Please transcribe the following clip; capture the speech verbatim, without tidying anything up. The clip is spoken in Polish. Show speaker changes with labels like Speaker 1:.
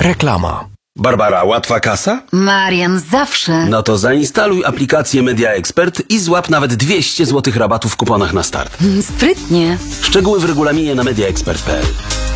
Speaker 1: Reklama.
Speaker 2: Barbara, łatwa kasa?
Speaker 3: Marian, zawsze.
Speaker 2: No to zainstaluj aplikację Media Expert i złap nawet dwieście złotych rabatu w kuponach na start.
Speaker 3: Sprytnie.
Speaker 2: Szczegóły w regulaminie na media expert kropka p l.